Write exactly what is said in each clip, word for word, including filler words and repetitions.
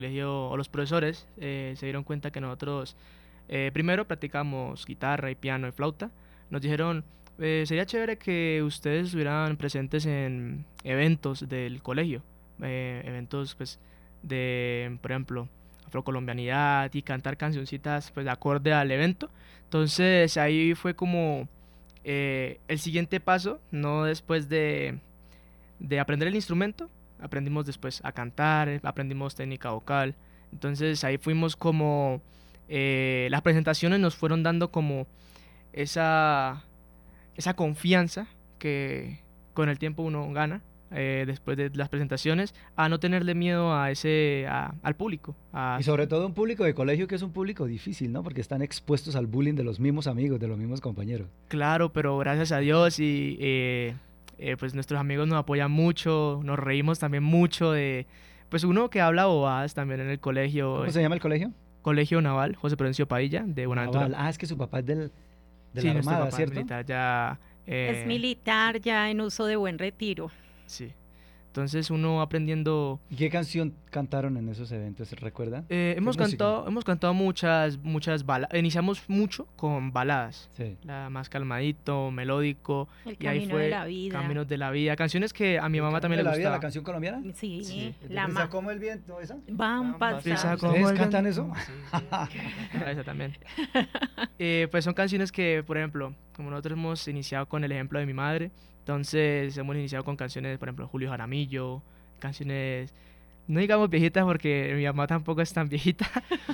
colegio, o los profesores eh, se dieron cuenta que nosotros eh, primero practicamos guitarra y piano y flauta. Nos dijeron, eh, sería chévere que ustedes estuvieran presentes en eventos del colegio, eh, eventos pues de, por ejemplo, afrocolombianidad y cantar cancioncitas pues de acorde al evento. Entonces ahí fue como eh, el siguiente paso, no después de, de aprender el instrumento, aprendimos después a cantar, eh, aprendimos técnica vocal. Entonces ahí fuimos como, eh, las presentaciones nos fueron dando como esa, esa confianza que con el tiempo uno gana eh, después de las presentaciones, a no tenerle miedo a ese, a- al público. A, Y sobre todo un público de colegio que es un público difícil, ¿no? Porque están expuestos al bullying de los mismos amigos, de los mismos compañeros. claro, pero gracias a Dios y eh, eh, pues nuestros amigos nos apoyan mucho, nos reímos también mucho de, pues uno que habla bobadas también en el colegio, ¿Cómo eh, se llama el colegio? Colegio Naval José Prudencio Padilla de Buenaventura. Naval. Ah, es que su papá es del, de la Sí, nuestro Armada, papá es ¿cierto? militar ya, Es eh, militar ya en uso de buen retiro. sí. Entonces uno aprendiendo. ¿Y qué canción cantaron en esos eventos? ¿Se recuerda? Eh, ¿Qué hemos música? cantado, hemos cantado muchas, muchas baladas. Iniciamos mucho con baladas. Sí. La más calmadito, melódico. El Y ahí camino de fue la vida. Caminos de la Vida. Canciones que a mi ¿El mamá Camino también de le la vida, la gustaba. canción colombiana? Sí, Sí. la ¿Esa ma- como el viento, esa? van Prisa pasando. como ¿Ustedes el cantan viento. eso? Sí, sí. Esa también. Eh, pues son canciones que, por ejemplo, como nosotros hemos iniciado con el ejemplo de mi madre, entonces hemos iniciado con canciones, por ejemplo, Julio Jaramillo, canciones, no digamos viejitas porque mi mamá tampoco es tan viejita,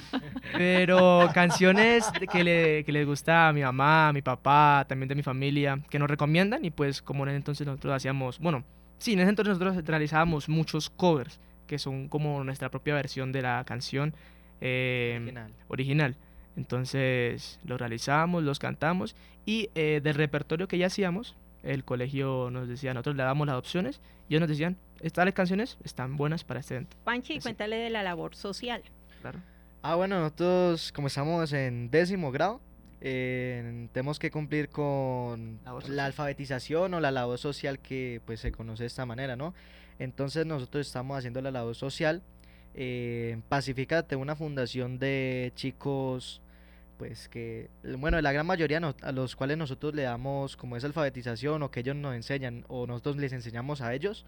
pero canciones de que, le, que les gusta a mi mamá, a mi papá, también de mi familia, que nos recomiendan y pues como en ese entonces nosotros hacíamos, bueno, sí, en ese entonces nosotros realizábamos muchos covers, que son como nuestra propia versión de la canción eh, Original. original. Entonces los realizamos, los cantamos y eh, del repertorio que ya hacíamos, el colegio nos decía, nosotros le dábamos las opciones y ellos nos decían, estas canciones están buenas para este evento. Panchi, Así. cuéntale de la labor social. Claro. Ah, bueno, nosotros como estamos en décimo grado, eh, tenemos que cumplir con Labor la social. alfabetización o la labor social que pues se conoce de esta manera, ¿no? Entonces nosotros estamos haciendo la labor social. Eh, Pacíficate, una fundación de chicos, pues que, bueno, la gran mayoría no- a los cuales nosotros le damos como esa alfabetización o que ellos nos enseñan o nosotros les enseñamos a ellos,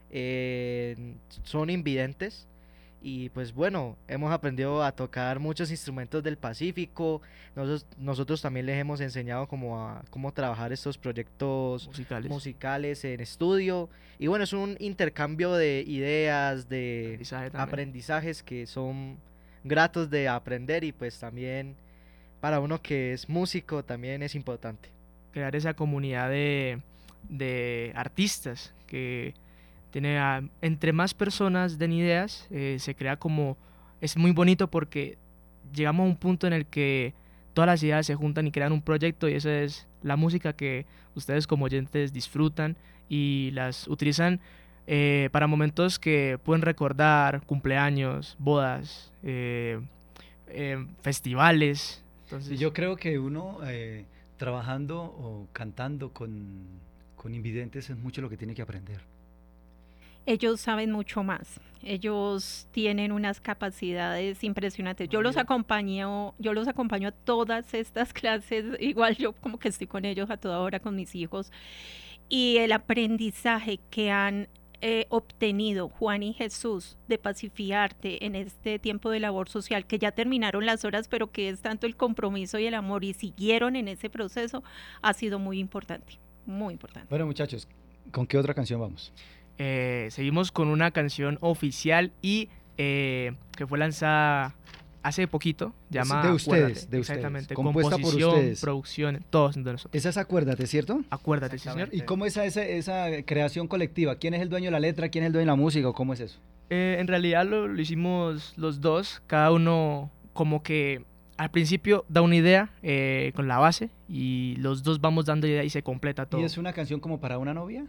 eh, son invidentes. Y pues bueno, hemos aprendido a tocar muchos instrumentos del Pacífico. Nosotros, nosotros también les hemos enseñado cómo a cómo trabajar estos proyectos Musicales. musicales en estudio. Y bueno, es un intercambio de ideas, de Aprendizaje también. aprendizajes que son gratos de aprender y pues también para uno que es músico también es importante. Crear esa comunidad de, de artistas que tiene a- entre más personas den ideas, eh, se crea como, es muy bonito porque llegamos a un punto en el que todas las ideas se juntan y crean un proyecto y eso es la música que ustedes como oyentes disfrutan y las utilizan eh, para momentos que pueden recordar, cumpleaños, bodas, eh, eh, festivales. Entonces, Y yo creo que uno eh, trabajando o cantando con, con invidentes es mucho lo que tiene que aprender. Ellos saben mucho más. Ellos tienen unas capacidades impresionantes. Yo los María. acompaño, yo los acompaño a todas estas clases, igual yo como que estoy con ellos a toda hora con mis hijos. Y el aprendizaje que han eh, obtenido Juan y Jesús de Pacifiarte en este tiempo de labor social, que ya terminaron las horas, pero que es tanto el compromiso y el amor y siguieron en ese proceso, ha sido muy importante, muy importante. Bueno, muchachos, ¿con qué otra canción vamos? Eh, seguimos con una canción oficial y eh, que fue lanzada hace poquito, llamada de ustedes, Acuérdate. de ustedes, Exactamente, compuesta por composición, ustedes. producción, todos de nosotros. Esa es Acuérdate, ¿cierto? Acuérdate, sí, señor. Exactamente. ¿Y cómo es esa, esa creación colectiva? ¿Quién es el dueño de la letra? ¿Quién es el dueño de la música? ¿O cómo es eso? Eh, en realidad lo, lo hicimos los dos, cada uno como que al principio da una idea eh, con la base y los dos vamos dando idea y se completa todo. ¿Y es una canción como para una novia?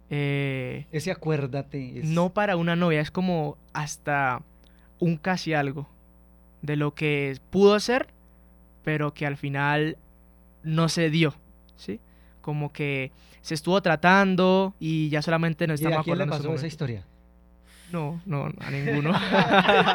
Eh, Ese Acuérdate es... no para una novia, es como hasta un casi algo de lo que pudo ser, pero que al final no se dio, ¿sí? Como que se estuvo tratando y ya solamente nos ¿Y a estamos quién le acordando. en pasó ese esa momento. historia? No, no, no, a ninguno.